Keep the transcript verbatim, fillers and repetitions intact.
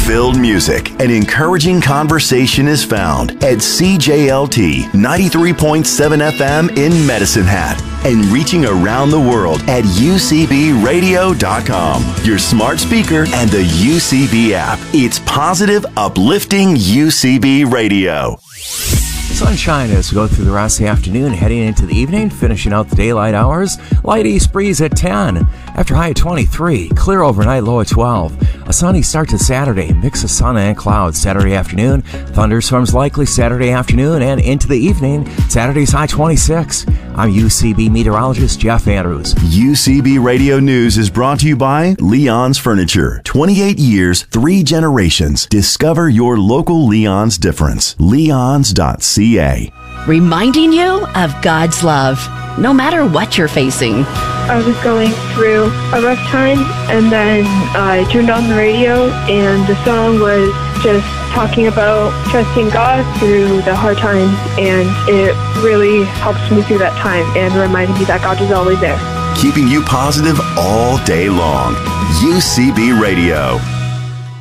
hope-filled music and encouraging conversation is found at C J L T ninety-three point seven F M in Medicine Hat and reaching around the world at U C B radio dot com, your smart speaker, and the U C B app. It's positive, uplifting U C B Radio. Sunshine as we go through the rest of the afternoon, heading into the evening, finishing out the daylight hours. Light east breeze at ten. After high at twenty-three. Clear overnight, low at twelve. A sunny start to Saturday. Mix of sun and clouds Saturday afternoon. Thunderstorms likely Saturday afternoon and into the evening. Saturday's high twenty-six. I'm U C B meteorologist Jeff Andrews. U C B Radio News is brought to you by Leon's Furniture. twenty-eight years, three generations. Discover your local Leon's difference. leons dot c a. Reminding you of God's love, no matter what you're facing. I was going through a rough time, and then I turned on the radio, and the song was just talking about trusting God through the hard times, and it really helps me through that time and reminded me that God is always there. Keeping you positive all day long. U C B Radio.